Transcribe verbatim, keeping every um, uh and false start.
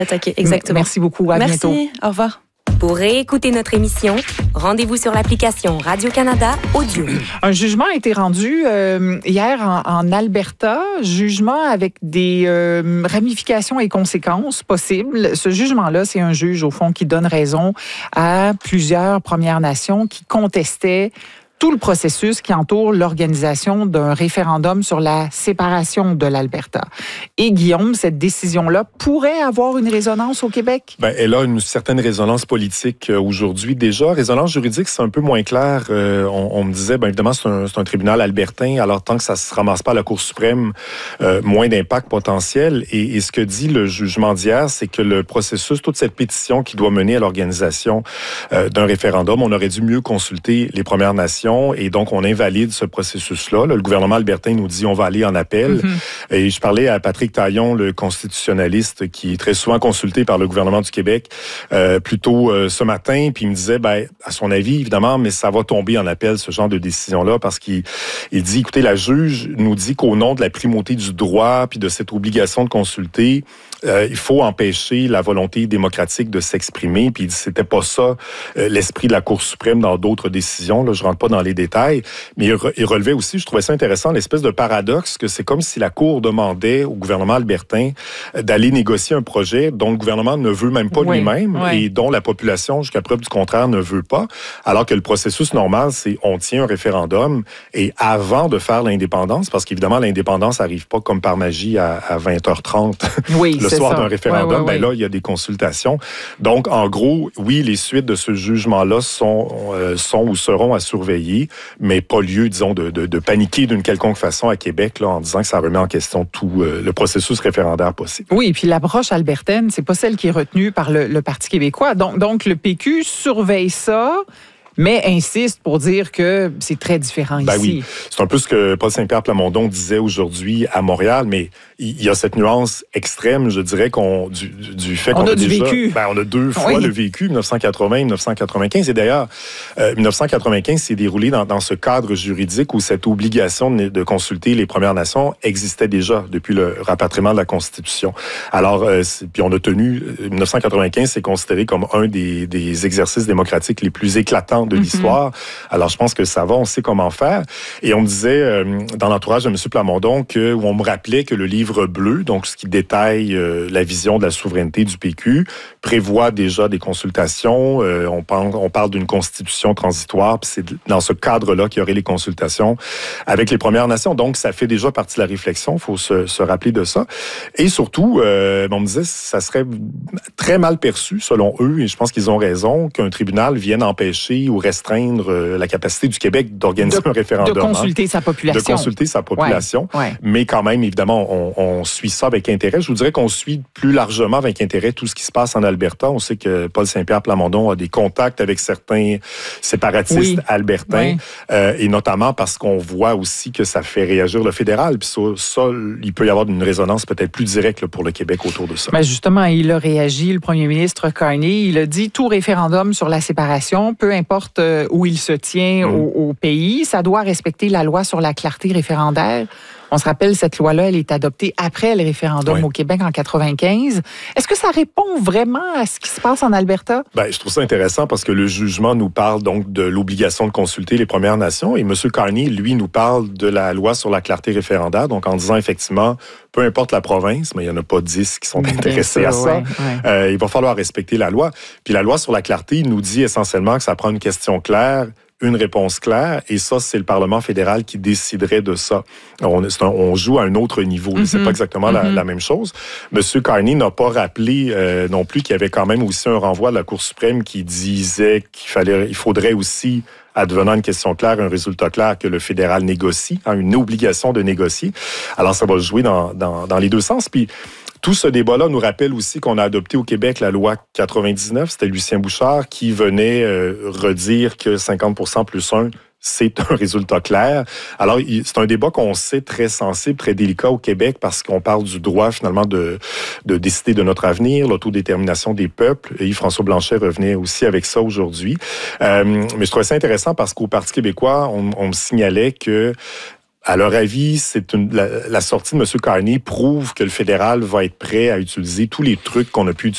Attaquer, exactement. Merci beaucoup. À Merci. bientôt. Merci. Au revoir. Pour réécouter notre émission, rendez-vous sur l'application Radio-Canada Audio. Un jugement a été rendu euh, hier en, en Alberta, jugement avec des euh, ramifications et conséquences possibles. Ce jugement-là, c'est un juge, au fond, qui donne raison à plusieurs Premières Nations qui contestaient tout le processus qui entoure l'organisation d'un référendum sur la séparation de l'Alberta. Et Guillaume, cette décision-là pourrait avoir une résonance au Québec? Ben, elle a une certaine résonance politique aujourd'hui déjà. Résonance juridique, c'est un peu moins clair. Euh, on, on me disait, ben, évidemment, c'est un, c'est un tribunal albertain, alors tant que ça ne se ramasse pas à la Cour suprême, euh, moins d'impact potentiel. Et, et ce que dit le jugement d'hier, c'est que le processus, toute cette pétition qui doit mener à l'organisation euh, d'un référendum, on aurait dû mieux consulter les Premières Nations. Et donc, on invalide ce processus-là. Là, le gouvernement albertain nous dit on va aller en appel. Mm-hmm. Et je parlais à Patrick Taillon, le constitutionnaliste, qui est très souvent consulté par le gouvernement du Québec, euh, plus tôt euh, ce matin. Puis il me disait, ben, à son avis, évidemment, mais ça va tomber en appel, ce genre de décision-là, parce qu'il il dit, écoutez, la juge nous dit qu'au nom de la primauté du droit puis de cette obligation de consulter, euh, il faut empêcher la volonté démocratique de s'exprimer. Puis il dit, c'était pas ça euh, l'esprit de la Cour suprême dans d'autres décisions. Là, je rentre pas dans les détails, mais il, re, il relevait aussi, je trouvais ça intéressant, l'espèce de paradoxe que c'est comme si la Cour demandait au gouvernement albertain d'aller négocier un projet dont le gouvernement ne veut même pas oui, lui-même oui. et dont la population, jusqu'à preuve du contraire, ne veut pas, alors que le processus normal, c'est on tient un référendum et avant de faire l'indépendance, parce qu'évidemment, l'indépendance n'arrive pas comme par magie à, à vingt heures trente oui, le soir d'un référendum, oui, oui, ben là, il y a des consultations. Donc, en gros, oui, les suites de ce jugement-là sont, euh, sont ou seront à surveiller, mais pas lieu, disons, de, de, de paniquer d'une quelconque façon à Québec là, en disant que ça remet en question tout euh, le processus référendaire possible. Oui, et puis l'approche albertaine, c'est pas celle qui est retenue par le, le Parti québécois. Donc, donc, le P Q surveille ça, mais insiste pour dire que c'est très différent ben ici. Oui, c'est un peu ce que Paul Saint-Pierre Plamondon disait aujourd'hui à Montréal, mais il y a cette nuance extrême, je dirais, qu'on du, du fait qu'on on a, a du déjà... vécu. Ben, on a deux fois oui. le vécu, dix-neuf cent quatre-vingts et dix-neuf cent quatre-vingt-quinze. Et d'ailleurs, euh, dix-neuf cent quatre-vingt-quinze s'est déroulé dans, dans ce cadre juridique où cette obligation de, de consulter les Premières Nations existait déjà depuis le rapatriement de la Constitution. Alors, euh, puis on a tenu... dix-neuf cent quatre-vingt-quinze, c'est considéré comme un des, des exercices démocratiques les plus éclatants de l'histoire. Mm-hmm. Alors, je pense que ça va, on sait comment faire. Et on me disait, euh, dans l'entourage de M. Plamondon, que, où on me rappelait que le livre bleu, donc ce qui détaille euh, la vision de la souveraineté du P Q, prévoit déjà des consultations. Euh, on parle, on parle d'une constitution transitoire, puis c'est dans ce cadre-là qu'il y aurait les consultations avec les Premières Nations. Donc, ça fait déjà partie de la réflexion. Il faut se, se rappeler de ça. Et surtout, euh, on me disait, ça serait très mal perçu, selon eux, et je pense qu'ils ont raison, qu'un tribunal vienne empêcher ou restreindre euh, la capacité du Québec d'organiser de, un référendum. De consulter hein, sa population. De consulter sa population. Ouais, ouais. Mais quand même, évidemment, on, on suit ça avec intérêt. Je vous dirais qu'on suit plus largement avec intérêt tout ce qui se passe en Alberta. On sait que Paul Saint-Pierre Plamondon a des contacts avec certains séparatistes oui. albertains, oui. Euh, et notamment parce qu'on voit aussi que ça fait réagir le fédéral. Puis ça, ça, il peut y avoir une résonance peut-être plus directe là, pour le Québec autour de ça. Mais justement, il a réagi, le premier ministre Carney. Il a dit tout référendum sur la séparation, peu importe où il se tient mmh. au, au pays, ça doit respecter la loi sur la clarté référendaire. On se rappelle, cette loi-là, elle est adoptée après le référendum oui. au Québec en quatre-vingt-quinze. Est-ce que ça répond vraiment à ce qui se passe en Alberta? Ben, je trouve ça intéressant parce que le jugement nous parle donc de l'obligation de consulter les Premières Nations et M. Carney, lui, nous parle de la loi sur la clarté référendaire. Donc, en disant effectivement, peu importe la province, mais il n'y en a pas dix qui sont intéressés sûr, à ça. Ouais, ouais. Euh, il va falloir respecter la loi. Puis la loi sur la clarté nous dit essentiellement que ça prend une question claire, une réponse claire, et ça, c'est le Parlement fédéral qui déciderait de ça. On, un, on joue à un autre niveau. Mm-hmm. C'est pas exactement mm-hmm. la, la même chose. Monsieur Carney n'a pas rappelé euh, non plus qu'il y avait quand même aussi un renvoi de la Cour suprême qui disait qu'il fallait, il faudrait aussi, advenant une question claire, un résultat clair, que le fédéral négocie, hein, une obligation de négocier. Alors, ça va se jouer dans, dans, dans les deux sens. Puis, tout ce débat-là nous rappelle aussi qu'on a adopté au Québec la loi quatre-vingt-dix-neuf. C'était Lucien Bouchard qui venait euh, redire que cinquante pour cent plus un, c'est un résultat clair. Alors, c'est un débat qu'on sait très sensible, très délicat au Québec parce qu'on parle du droit, finalement, de, de décider de notre avenir, l'autodétermination des peuples. Et Yves-François Blanchet revenait aussi avec ça aujourd'hui. Euh, mais je trouvais ça intéressant parce qu'au Parti québécois, on, on me signalait que à leur avis, c'est une, la, la sortie de M. Carney prouve que le fédéral va être prêt à utiliser tous les trucs qu'on a pu utiliser